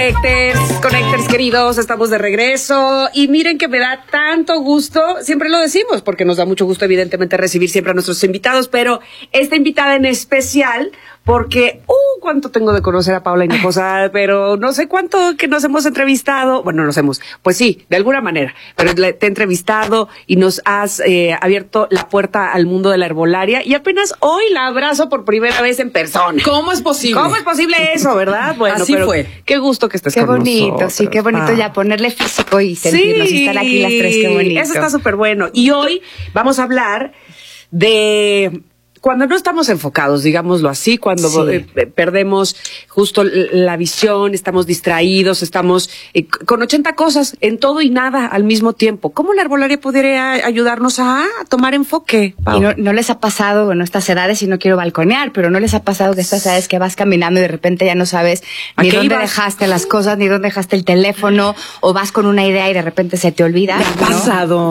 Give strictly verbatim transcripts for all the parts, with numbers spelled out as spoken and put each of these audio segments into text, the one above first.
Connectors, Connectors queridos, estamos de regreso y miren que me da tanto gusto, siempre lo decimos porque nos da mucho gusto evidentemente recibir siempre a nuestros invitados, pero esta invitada en especial porque, uh, cuánto tengo de conocer a Paula Hinojosa, pero no sé cuánto que nos hemos entrevistado, bueno, nos hemos, pues sí, de alguna manera, pero te he entrevistado y nos has eh, abierto la puerta al mundo de la herbolaria y apenas hoy la abrazo por primera vez en persona. ¿Cómo es posible? ¿Cómo es posible eso, verdad? Bueno, así pero fue. Qué gusto que estés qué con bonito, nosotros. sí, qué bonito ah. ya ponerle físico y sentirnos sí, y estar aquí las tres, qué bonito. Eso está súper bueno. Y hoy vamos a hablar de cuando no estamos enfocados, digámoslo así, cuando sí. eh, perdemos justo la visión, estamos distraídos, estamos eh, con ochenta cosas en todo y nada al mismo tiempo. ¿Cómo la herbolaria podría ayudarnos a tomar enfoque, Pau? Y no, no les ha pasado, bueno, estas edades, y no quiero balconear, pero no les ha pasado que estas edades que vas caminando y de repente ya no sabes ni dónde ibas? dejaste las cosas, ni dónde dejaste el teléfono, o vas con una idea y de repente se te olvida. ¿Qué ha ¿no? pasado?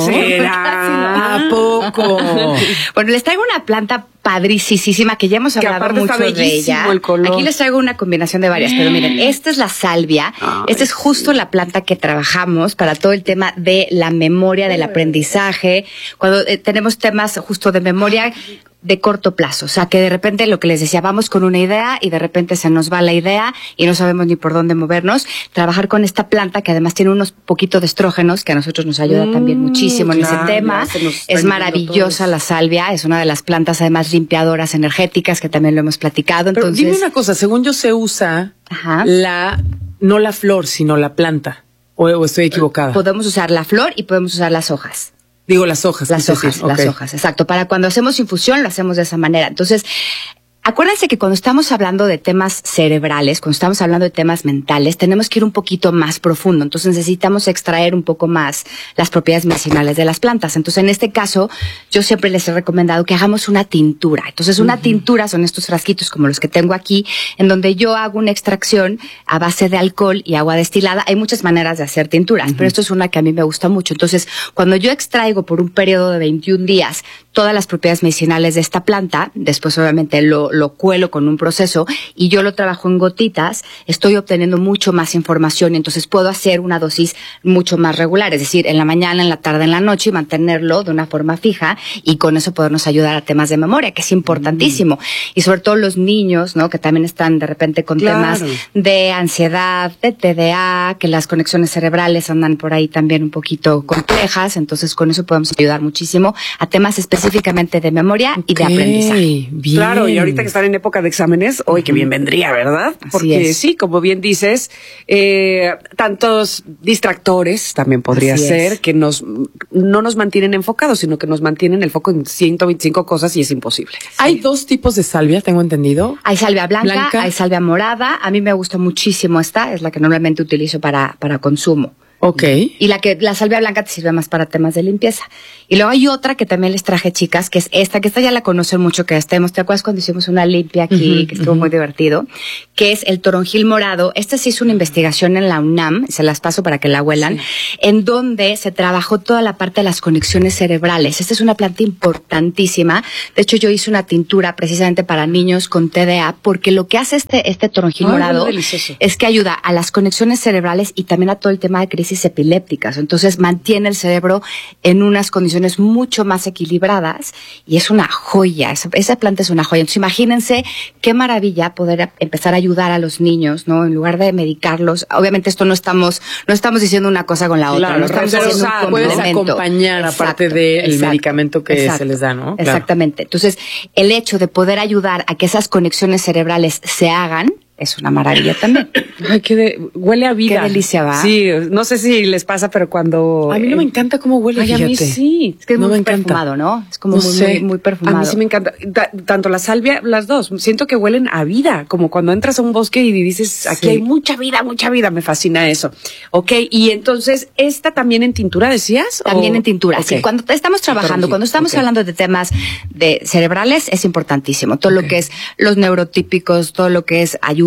¿Será? ¿A poco? Bueno, les traigo una planta padricísima que ya hemos hablado mucho de ella. El color. Aquí les traigo una combinación de varias, pero miren, esta es la salvia. Ay, esta es justo sí. la planta que trabajamos para todo el tema de la memoria, del aprendizaje. Cuando eh, tenemos temas justo de memoria de corto plazo, o sea, que de repente lo que les decía, vamos con una idea y de repente se nos va la idea y no sabemos ni por dónde movernos. Trabajar con esta planta que además tiene unos poquitos de estrógenos que a nosotros nos ayuda mm, también muchísimo claro, en ese tema. Es maravillosa la salvia, es una de las plantas además limpiadoras energéticas que también lo hemos platicado. Pero entonces, dime una cosa, según yo se usa Ajá. la no la flor, sino la planta, o, o estoy equivocada. Podemos usar la flor y podemos usar las hojas. Digo, las hojas. Las hojas, decir. las okay. hojas, exacto. Para cuando hacemos infusión lo hacemos de esa manera. Entonces, acuérdense que cuando estamos hablando de temas cerebrales, cuando estamos hablando de temas mentales, tenemos que ir un poquito más profundo. Entonces necesitamos extraer un poco más las propiedades medicinales de las plantas. Entonces, en este caso, yo siempre les he recomendado que hagamos una tintura. Entonces, una uh-huh. tintura son estos frasquitos como los que tengo aquí, en donde yo hago una extracción a base de alcohol y agua destilada. Hay muchas maneras de hacer tinturas, uh-huh. pero esto es una que a mí me gusta mucho. Entonces, cuando yo extraigo por un periodo de veintiún días todas las propiedades medicinales de esta planta, después obviamente lo lo cuelo con un proceso y yo lo trabajo en gotitas, estoy obteniendo mucho más información y entonces puedo hacer una dosis mucho más regular, es decir, en la mañana, en la tarde, en la noche y mantenerlo de una forma fija y con eso podernos ayudar a temas de memoria, que es importantísimo. Mm. Y sobre todo los niños, ¿no? Que también están de repente con claro. temas de ansiedad, de T D A, que las conexiones cerebrales andan por ahí también un poquito complejas, entonces con eso podemos ayudar muchísimo a temas específicamente de memoria okay. y de aprendizaje. Bien. Claro, y ahorita que están en época de exámenes, hoy que bien vendría, ¿verdad? Porque sí, como bien dices, eh, tantos distractores también podría Así ser es. que nos no nos mantienen enfocados, sino que nos mantienen el foco en ciento veinticinco cosas y es imposible. Hay sí. dos tipos de salvia, tengo entendido. Hay salvia blanca, blanca, hay salvia morada. A mí me gusta muchísimo esta, es la que normalmente utilizo para, para consumo. Okay. Y la que la salvia blanca te sirve más para temas de limpieza. Y luego hay otra que también les traje, chicas, que es esta, que esta ya la conocen mucho, que estemos, ¿te acuerdas cuando hicimos una limpia aquí, uh-huh, que estuvo uh-huh. muy divertido? Que es el toronjil morado. Esta se hizo una investigación en la UNAM, se las paso para que la huelan, sí. en donde se trabajó toda la parte de las conexiones cerebrales. Esta es una planta importantísima. De hecho, yo hice una tintura precisamente para niños con T D A, porque lo que hace este, este toronjil Ay, morado es que ayuda a las conexiones cerebrales y también a todo el tema de crisis epilépticas, entonces mantiene el cerebro en unas condiciones mucho más equilibradas y es una joya, esa, esa planta es una joya. Entonces imagínense qué maravilla poder empezar a ayudar a los niños, ¿no? En lugar de medicarlos, obviamente esto no estamos no estamos diciendo una cosa con la otra, claro, no estamos pero haciendo un puedes complemento. acompañar aparte del medicamento que exacto, se les da, ¿no? Exactamente, claro. Entonces el hecho de poder ayudar a que esas conexiones cerebrales se hagan es una maravilla también. Ay, qué de, huele a vida. Qué delicia, ¿va? Sí, no sé si les pasa, pero cuando... A mí no eh, me encanta cómo huele, ay, fíjate. A mí sí. Es que es no muy me perfumado, encanta. ¿no? Es como no muy, sé. muy, muy perfumado. A mí sí me encanta. Da, tanto la salvia, las dos. Siento que huelen a vida, como cuando entras a un bosque y dices, aquí sí. hay mucha vida, mucha vida. Me fascina eso. Ok, y entonces, ¿esta también en tintura decías? También o? en tintura. Okay. Sí, cuando estamos trabajando, cuando estamos okay. hablando de temas de cerebrales, es importantísimo. Todo okay. lo que es los neurotípicos, todo lo que es ayudar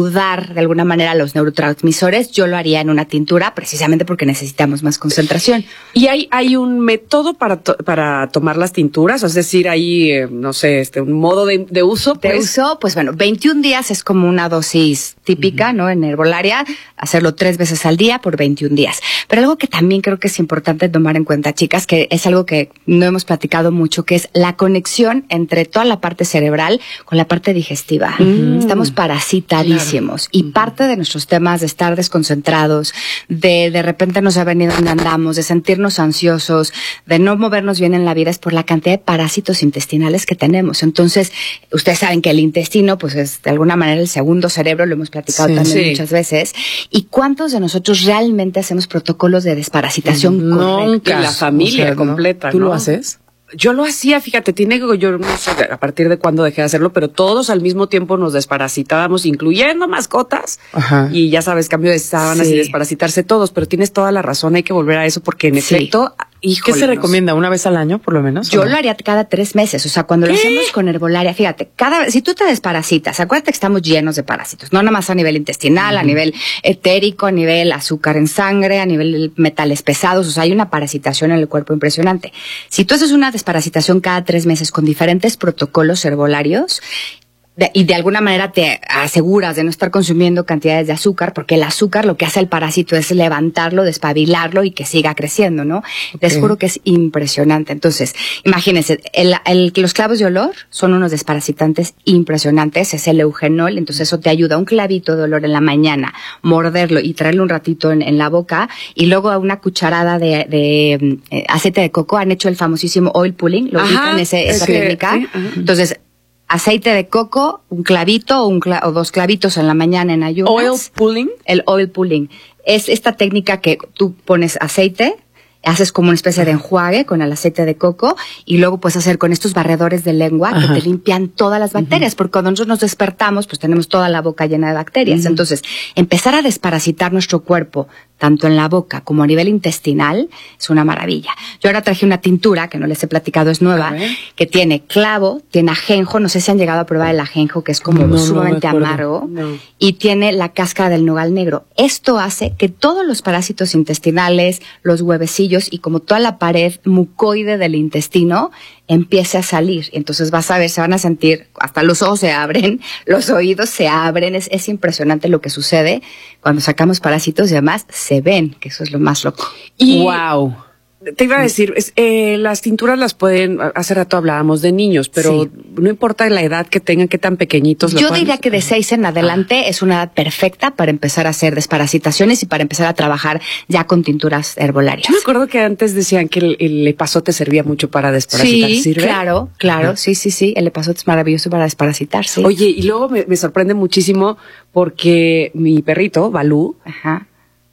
ayudar de alguna manera a los neurotransmisores, yo lo haría en una tintura precisamente porque necesitamos más concentración. ¿Y hay, hay un método para, to para tomar las tinturas? Es decir, hay, eh, no sé, este, un modo de, de uso. Pues. De uso, pues bueno, veintiún días es como una dosis típica, uh-huh. ¿no? En herbolaria, hacerlo tres veces al día por veintiún días. Pero algo que también creo que es importante tomar en cuenta, chicas, que es algo que no hemos platicado mucho, que es la conexión entre toda la parte cerebral con la parte digestiva. Uh-huh. Estamos parasitadísimos. Claro. Y uh-huh. parte de nuestros temas de estar desconcentrados, de de repente no saber ni dónde andamos, de sentirnos ansiosos, de no movernos bien en la vida, es por la cantidad de parásitos intestinales que tenemos. Entonces, ustedes saben que el intestino, pues es de alguna manera el segundo cerebro, lo hemos platicado sí, también sí. muchas veces. ¿Y cuántos de nosotros realmente hacemos protocolos de desparasitación Nunca. correcta? Y la familia o sea, completa, ¿Tú ¿no? lo haces? Yo lo hacía, fíjate, tiene yo no sé a partir de cuándo dejé de hacerlo, pero todos al mismo tiempo nos desparasitábamos, incluyendo mascotas. Ajá. Y ya sabes, cambio de sábanas sí. y desparasitarse todos, pero tienes toda la razón, hay que volver a eso porque en sí. efecto, híjole. ¿Qué se recomienda? ¿Una vez al año, por lo menos? Yo no? lo haría cada tres meses, o sea, cuando ¿Qué? lo hacemos con herbolaria, fíjate, cada si tú te desparasitas, acuérdate que estamos llenos de parásitos, no nada más a nivel intestinal, uh-huh. a nivel etérico, a nivel azúcar en sangre, a nivel metales pesados, o sea, hay una parasitación en el cuerpo impresionante. Si tú haces una desparasitación cada tres meses con diferentes protocolos herbolarios, De, y de alguna manera te aseguras de no estar consumiendo cantidades de azúcar, porque el azúcar lo que hace el parásito es levantarlo, despabilarlo y que siga creciendo, ¿no? Okay. Les juro que es impresionante. Entonces, imagínense, el, el, los clavos de olor son unos desparasitantes impresionantes, es el eugenol, entonces eso te ayuda, un clavito de olor en la mañana, morderlo y traerlo un ratito en, en la boca, y luego a una cuclavada de, de eh, aceite de coco, han hecho el famosísimo oil pulling, lo ubican ese, esa que, técnica. Sí, entonces, aceite de coco, un clavito o, un cla o dos clavitos en la mañana en ayunas. Oil pulling. El oil pulling. Es esta técnica que tú pones aceite, haces como una especie de enjuague con el aceite de coco y luego puedes hacer con estos barredores de lengua Ajá. que te limpian todas las bacterias, uh-huh. porque cuando nosotros nos despertamos pues tenemos toda la boca llena de bacterias. Uh-huh. Entonces, empezar a desparasitar nuestro cuerpo tanto en la boca como a nivel intestinal es una maravilla. Yo ahora traje una tintura que no les he platicado, es nueva, que tiene clavo, tiene ajenjo, no sé si han llegado a probar el ajenjo, que es como no, sumamente no amargo, no. y tiene la cáscara del nogal negro. Esto hace que todos los parásitos intestinales, los huevecillos y como toda la pared mucoide del intestino empiece a salir. Entonces vas a ver, se van a sentir, hasta los ojos se abren, los oídos se abren, es, es impresionante lo que sucede cuando sacamos parásitos y además se ven, que eso es lo más loco. Y wow. Te iba a decir, es, eh, las tinturas las pueden, hace rato hablábamos de niños, pero sí. no importa la edad que tengan, qué tan pequeñitos. Yo diría que de seis en adelante ah. es una edad perfecta para empezar a hacer desparasitaciones y para empezar a trabajar ya con tinturas herbolarias. Yo me acuerdo que antes decían que el, el epazote servía mucho para desparasitar. Sí, ¿Sirve? claro, claro, ah. sí, sí, sí, el epazote es maravilloso para desparasitar, sí. Oye, y luego me, me sorprende muchísimo porque mi perrito, Balú, Ajá.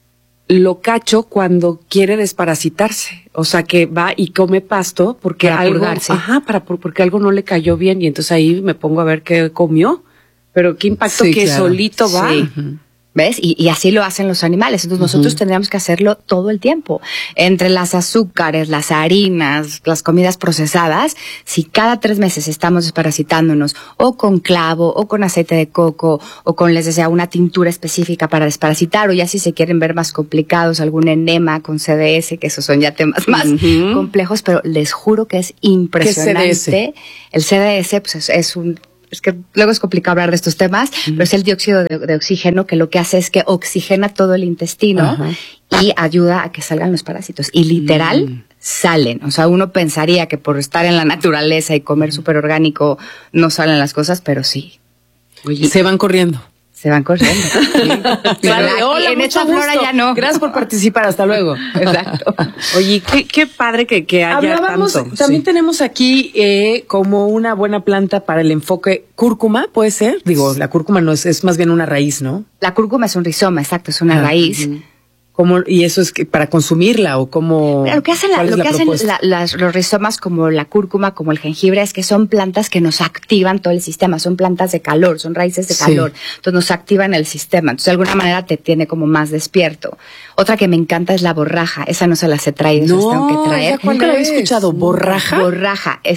lo cacho cuando quiere desparasitarse, o sea que va y come pasto porque para algo, purgarse. ajá, para porque algo no le cayó bien y entonces ahí me pongo a ver qué comió, pero qué impacto sí, que claro. solito va. Sí. Uh-huh. ¿Ves? Y, y así lo hacen los animales. Entonces nosotros uh-huh. tendríamos que hacerlo todo el tiempo. Entre las azúcares, las harinas, las comidas procesadas, si cada tres meses estamos desparasitándonos o con clavo o con aceite de coco o con, les decía, una tintura específica para desparasitar, o ya si se quieren ver más complicados, algún enema con C D S, que esos son ya temas más uh-huh. complejos, pero les juro que es impresionante. ¿Qué es C D S? El C D S pues es, es un... es que luego es complicado hablar de estos temas, uh-huh. pero es el dióxido de, de oxígeno que lo que hace es que oxigena todo el intestino uh-huh. y ayuda a que salgan los parásitos. Y literal, uh-huh. salen. O sea, uno pensaría que por estar en la naturaleza y comer súper orgánico no salen las cosas, pero sí. Oye, se van corriendo. Se van corriendo. Sí. Vale, hola, en esta flora ya no. Gracias por participar, hasta luego. Exacto. Oye, qué, qué padre que, que haya Hablábamos, tanto. También sí. tenemos aquí eh, como una buena planta para el enfoque cúrcuma, ¿puede ser? Digo, la cúrcuma no es, es más bien una raíz, ¿no? La cúrcuma es un rizoma, exacto, es una ah, raíz. Uh-huh. ¿Cómo, y eso es que para consumirla o cómo? Lo que hacen, la, lo que hacen la, las, los rizomas como la cúrcuma, como el jengibre, es que son plantas que nos activan todo el sistema, son plantas de calor, son raíces de calor, sí. entonces nos activan el sistema, entonces de alguna manera te tiene como más despierto. Otra que me encanta es la borraja, esa no se las he traído, no, esas tengo que traer. Nunca la había escuchado, ¿borraja? Borraja, es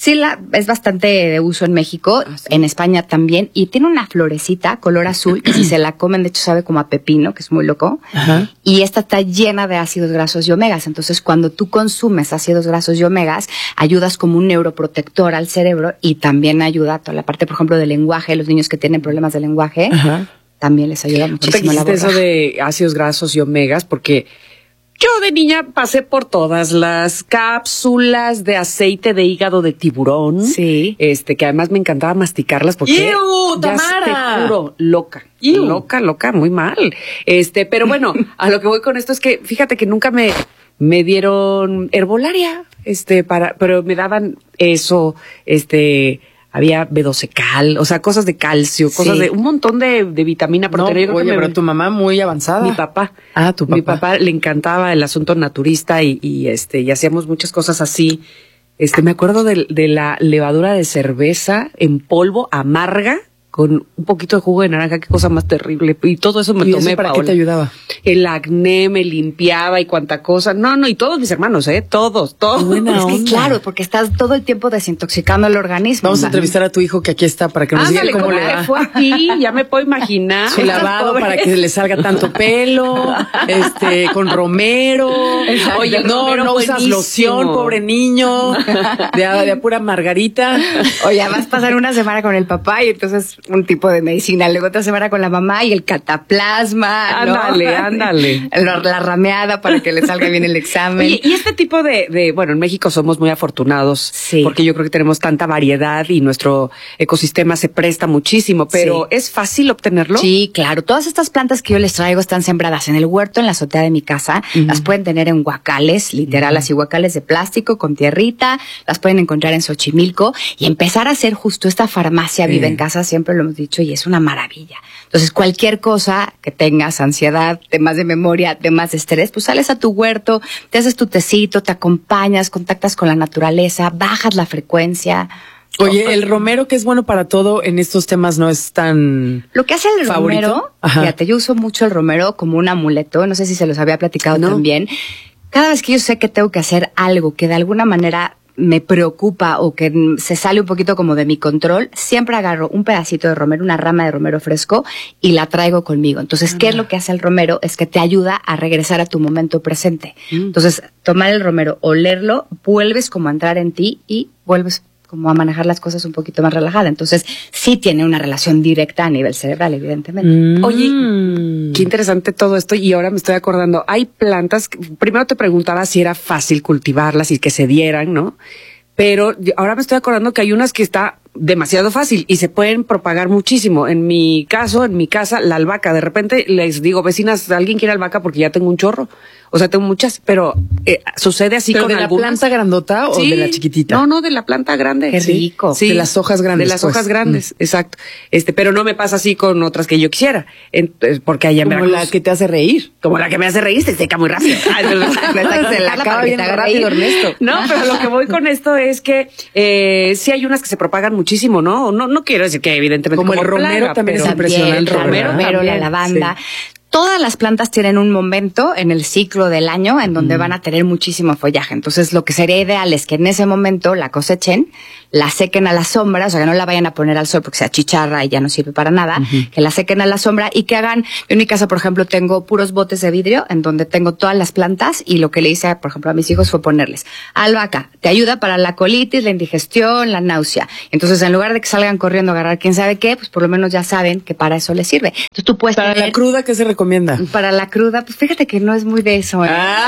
Sí, la, es bastante de uso en México, Ah, sí. en España también, y tiene una florecita color azul, y si se la comen, de hecho sabe como a pepino, que es muy loco, Ajá. y esta está llena de ácidos grasos y omegas, entonces cuando tú consumes ácidos grasos y omegas, ayudas como un neuroprotector al cerebro, y también ayuda a toda la parte, por ejemplo, del lenguaje, los niños que tienen problemas de lenguaje, Ajá. también les ayuda Ahorita que muchísimo la hiciste eso borra. de ácidos grasos y omegas, porque yo de niña pasé por todas las cápsulas de aceite de hígado de tiburón. Sí. Este, que además me encantaba masticarlas porque. ¡Iu, ya Tamara! te juro, loca. ¡Iu! Loca, loca, muy mal. Este, pero bueno, a lo que voy con esto es que fíjate que nunca me, me dieron herbolaria, este, para, pero me daban eso, este. Había B doce cal, o sea, cosas de calcio, cosas Sí. de un montón de, de vitamina, No, proteína. Yo creo oye, que me- pero tu mamá muy avanzada. mi papá. Ah, tu papá. Mi papá le encantaba el asunto naturista y, y este, y hacíamos muchas cosas así. Este, me acuerdo de, de la levadura de cerveza en polvo amarga con un poquito de jugo de naranja, qué cosa más terrible. Y todo eso me ¿Y eso tomé, para qué Paola. te ayudaba? El acné me limpiaba y cuanta cosa. No, no, y todos mis hermanos, ¿eh? Todos, todos. Buena Es que onda. claro, porque estás todo el tiempo desintoxicando el organismo. Vamos a ¿no? entrevistar a tu hijo que aquí está para que nos diga Ándale, cómo ¿cómo le le va. fue aquí? Ya me puedo imaginar. Su Estas lavado pobres. para que le salga tanto pelo, este, con romero. Exacto. Oye, El no, romero no usas buenísimo. loción, pobre niño, de, a- de a pura margarita. Oye, vas a pasar una semana con el papá y entonces un tipo de medicina, luego otra semana con la mamá y el cataplasma, ¿no? Ándale, ándale. La, la rameada para que le salga bien el examen. Oye, y este tipo de, de, bueno, en México somos muy afortunados Sí. porque yo creo que tenemos tanta variedad y nuestro ecosistema se presta muchísimo, pero Sí. ¿es fácil obtenerlo? Sí, claro. Todas estas plantas que yo les traigo están sembradas en el huerto, en la azotea de mi casa. Las pueden tener en guacales, literal, así guacales de plástico con tierrita. Las pueden encontrar en Xochimilco y empezar a hacer justo esta farmacia vive en casa, siempre lo hemos dicho, y es una maravilla. Entonces, cualquier cosa que tengas, ansiedad, temas de memoria, temas de estrés, pues sales a tu huerto, te haces tu tecito, te acompañas, contactas con la naturaleza, bajas la frecuencia. Oye, el romero, que es bueno para todo, en estos temas no es tan... Lo que hace el ¿Favorito? romero, Ajá. fíjate, yo uso mucho el romero como un amuleto, no sé si se los había platicado No. también. Cada vez que yo sé que tengo que hacer algo que de alguna manera me preocupa o que mm, se sale un poquito como de mi control, siempre agarro un pedacito de romero, una rama de romero fresco y la traigo conmigo. Entonces, ¿qué es lo que hace el romero? Es que te ayuda a regresar a tu momento presente. Entonces, tomar el romero, olerlo, vuelves como a entrar en ti y vuelves como a manejar las cosas un poquito más relajada. Entonces, sí tiene una relación directa a nivel cerebral, evidentemente. Oye, Mm. qué interesante todo esto y ahora me estoy acordando, hay plantas, que- primero te preguntaba si era fácil cultivarlas y que se dieran, ¿no? Pero yo- ahora me estoy acordando que hay unas que está demasiado fácil y se pueden propagar muchísimo. En mi caso, en mi casa, la albahaca, de repente les digo, vecinas, ¿alguien quiere albahaca? Porque ya tengo un chorro. O sea, tengo muchas, pero eh, sucede así ¿Pero con de la algunas. planta grandota o Sí. de la chiquitita? No, no, de la planta grande. Qué Sí. rico. Sí. De las hojas grandes, De las pues. hojas grandes, exacto. Este, pero no me pasa así con otras que yo quisiera. Entonces, porque allá en Como Veracruz- la que te hace reír. como la que me hace reír, se seca muy rápido. Ay, se la- Se la acaba bien rápido, Ernesto. No, pero lo que voy con esto es que eh, sí hay unas que se propagan muchísimo, ¿no? No, no quiero decir que evidentemente Como el romero plaga, también es pero- impresionante, el ¿verdad? romero, romero, la también, lavanda. sí. Todas las plantas tienen un momento en el ciclo del año en donde van a tener muchísimo follaje. Entonces, lo que sería ideal es que en ese momento la cosechen, la sequen a la sombra, o sea, que no la vayan a poner al sol porque se achicharra y ya no sirve para nada, que la sequen a la sombra y que hagan, en mi casa, por ejemplo, tengo puros botes de vidrio en donde tengo todas las plantas y lo que le hice, por ejemplo, a mis hijos fue ponerles albahaca, te ayuda para la colitis, la indigestión, la náusea. Entonces, en lugar de que salgan corriendo a agarrar quién sabe qué, pues por lo menos ya saben que para eso les sirve. Entonces, tú puedes Para tener... la cruda, ¿qué se recomienda? Para la cruda, pues fíjate que no es muy de eso. ¿eh?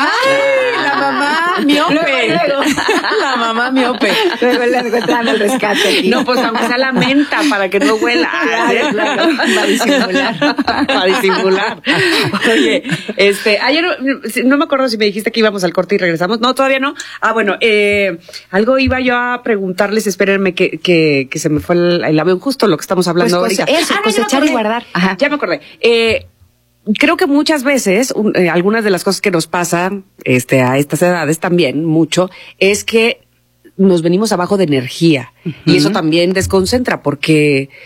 ¡Ay! La mamá miope. La mamá miope. Luego le encuentran el rescate. No, pues aunque sea la menta para que no huela. Claro, claro, para disimular. Para disimular. Oye, este, ayer no, no me acuerdo si me dijiste que íbamos al corte y regresamos. No, todavía no. Ah, bueno, eh, algo iba yo a preguntarles, espérenme que, que, que se me fue el, el avión justo lo que estamos hablando Pues, ahorita. eso, Ah, no, ya me cosechar y acordé. guardar. Ajá. Ya me acordé. Eh, Creo que muchas veces, un- eh, algunas de las cosas que nos pasan, este, a estas edades también, mucho, es que nos venimos abajo de energía. Y eso también desconcentra porque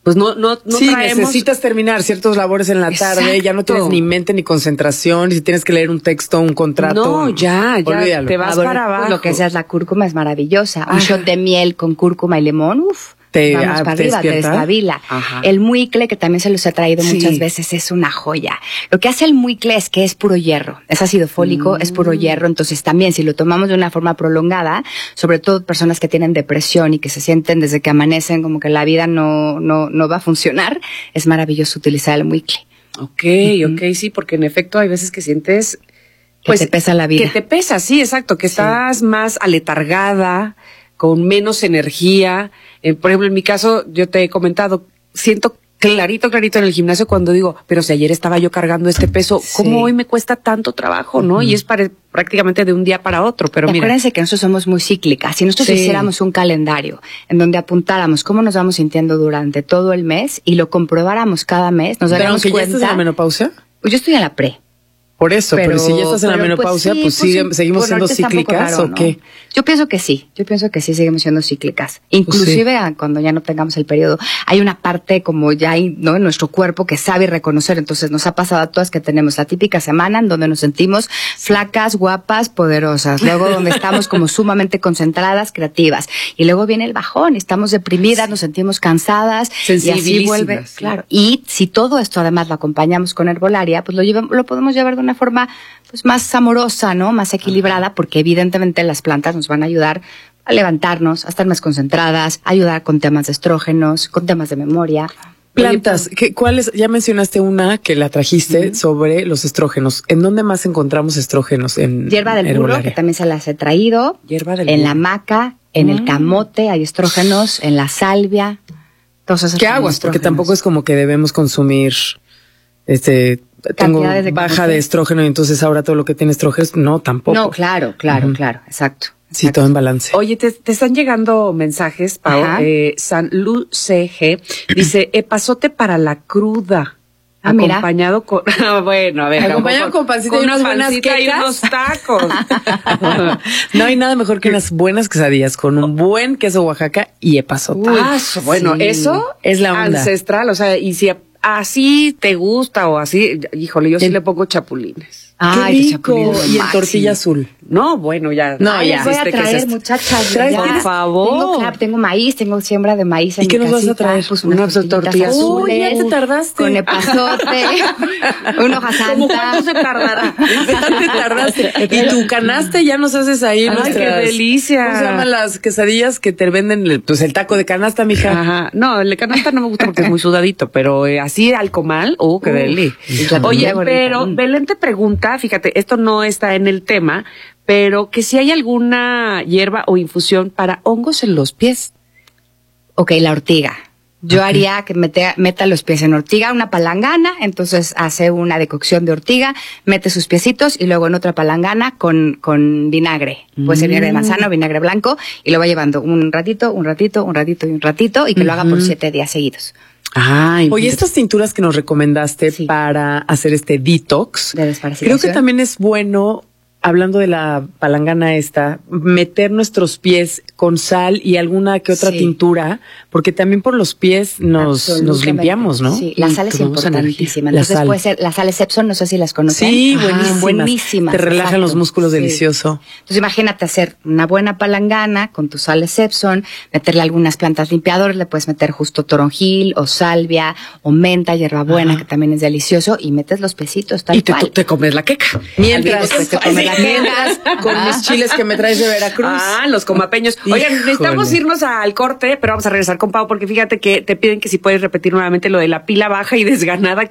pues no, no, no sí, traemos. necesitas terminar ciertos labores en la tarde, Exacto. ya no tienes ni mente ni concentración, y si tienes que leer un texto, un contrato. No, ya, ya, olvídalo. te vas Ah, bueno, para pues abajo. lo que sea, la cúrcuma es maravillosa. Un Ajá. shot de miel con cúrcuma y limón, uff. Te- Vamos ah, para ¿te arriba, te despierta? destabila. Ajá. El muicle, que también se los he traído Sí. muchas veces, es una joya. Lo que hace el muicle es que es puro hierro. Es ácido fólico, Mm. es puro hierro. Entonces también, si lo tomamos de una forma prolongada, sobre todo personas que tienen depresión y que se sienten desde que amanecen como que la vida no, no, no va a funcionar, es maravilloso utilizar el muicle. Ok, ok, sí, porque en efecto hay veces que sientes... Que te pesa la vida. Que te pesa, sí, exacto, que estás más aletargada, con menos energía. Eh, por ejemplo, en mi caso, yo te he comentado, siento clarito, clarito en el gimnasio cuando digo, pero si ayer estaba yo cargando este peso, Sí. ¿cómo hoy me cuesta tanto trabajo, no? Y es para, prácticamente de un día para otro, pero Y mira. acuérdense que nosotros somos muy cíclicas. Si nosotros Sí. hiciéramos un calendario en donde apuntáramos cómo nos vamos sintiendo durante todo el mes y lo comprobáramos cada mes, nos Pero daríamos aunque ya cuenta. estás en la menopausia. Pues yo estoy en la pre. Por eso, pero, si ya estás en la pero, menopausia, pues, sí, sigue- sí. seguimos Bueno, siendo ahorita está un poco cíclicas, raro, ¿o ¿no? qué? Yo pienso que sí, yo pienso que sí seguimos siendo cíclicas. Inclusive a cuando ya no tengamos el periodo, hay una parte como ya hay, ¿no? En nuestro cuerpo que sabe reconocer. Entonces nos ha pasado a todas que tenemos la típica semana en donde nos sentimos flacas, guapas, poderosas. Luego donde estamos como sumamente concentradas, creativas. Y luego viene el bajón, estamos deprimidas, nos sentimos cansadas. Y así Sensibilísimas, vuelve, sí. claro. Y si todo esto además lo acompañamos con herbolaria, pues lo, llevamos, lo podemos llevar de una forma pues más amorosa, ¿no? Más equilibrada, porque evidentemente las plantas nos van a ayudar a levantarnos, a estar más concentradas, a ayudar con temas de estrógenos, con temas de memoria. Plantas, ¿qué, ¿cuáles? Ya mencionaste una que la trajiste sobre los estrógenos. ¿En dónde más encontramos estrógenos? En Hierba del burro, herbolaria? que también se las he traído. Hierba del en burro. la maca, en el camote hay estrógenos, en la salvia. Todos esos ¿Qué son aguas? Porque estrógenos. tampoco es como que debemos consumir, este, tengo Cantidades de baja camote. de estrógeno y entonces ahora todo lo que tiene estrógenos, no, tampoco. No, claro, claro, claro, exacto. Sí, todo en balance. Oye, te, te están llegando mensajes, Pau. Ajá. Eh, San Lu C G dice, epazote para la cruda. Ah, mira. Acompañado con, ah, bueno, a ver. Acompañado tampoco- con pancita y una unas buenas pancita y quecas. unos tacos. No hay nada mejor que unas buenas quesadillas con un buen queso Oaxaca y epazote. Ah, bueno, sí. eso Es la onda. ancestral, o sea, y si a- así te gusta o así, híjole, yo sí El- le pongo chapulines. Ay, Qué los rico. chapulines, lo Y en máximo. tortilla azul. No, bueno, ya. No, Ay, ya. les voy a ¿Viste qué es traer, esto? muchachas. Traes, ya. por favor. Tengo, claro, tengo maíz, tengo siembra de maíz en ¿Y qué mi nos vas a casita, traer? Pues unas Unas tortillitas tortillas azules. Uy, ya te tardaste. Con epazote, una hoja ¿Cómo santa. cuánto se tardará? Ya te tardaste. Y tu canasta ya nos haces ahí. Ay, nuestras- qué delicia. ¿Cómo se llaman las quesadillas que te venden? Pues el taco de canasta, mija. Ajá. No, el de canasta no me gusta porque es muy sudadito, pero eh, así al comal, uh, qué Uf, deli. híjole, Oye, qué bonita. pero Mm. Belén te pregunta, fíjate, esto no está en el tema, pero que si hay alguna hierba o infusión para hongos en los pies. Ok, la ortiga. Yo haría que mete, meta los pies en ortiga, una palangana, entonces hace una decocción de ortiga, mete sus piecitos y luego en otra palangana con, con vinagre. Puede ser vinagre de manzana o vinagre blanco y lo va llevando un ratito, un ratito, un ratito y un ratito y que lo haga por siete días seguidos. Ay, Oye, estas tinturas que nos recomendaste Sí. para hacer este detox, De desparasitación. creo que también es bueno, hablando de la palangana esta, meter nuestros pies con sal y alguna que otra Sí. tintura, porque también por los pies nos, nos Absolutamente. limpiamos, ¿no? Sí, la sal es Tomamos importantísima. energía. La Entonces sal. puede ser, las sales Epsom, no sé si las conocen. Sí, Ajá, buenísimas. buenísimas. Te relajan exacto. los músculos, Sí. delicioso. Entonces imagínate hacer una buena palangana con tus sales Epsom, meterle algunas plantas limpiadoras, le puedes meter justo toronjil o salvia o menta, hierbabuena, Ajá. que también es delicioso, y metes los pesitos tal y te, cual. te comes la queca. Mientras, Después te comes la mientras, con mis chiles que me traes de Veracruz. Ah, los comapeños. Oigan, Híjole. necesitamos irnos al corte, pero vamos a regresar con Pau porque fíjate que te piden que si puedes repetir nuevamente lo de la pila baja y desganada.